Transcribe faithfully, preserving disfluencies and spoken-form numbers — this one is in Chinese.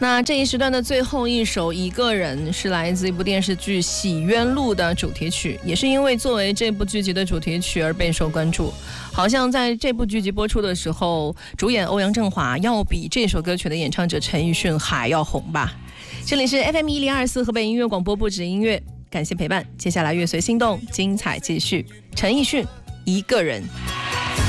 那这一时段的最后一首《一个人》是来自一部电视剧《洗冤录》的主题曲，也是因为作为这部剧集的主题曲而备受关注。好像在这部剧集播出的时候，主演欧阳震华要比这首歌曲的演唱者陈奕迅还要红吧。这里是 F M 一零二四河北音乐广播，不止音乐，感谢陪伴。接下来乐随心动，精彩继续。陈奕迅《一个人》。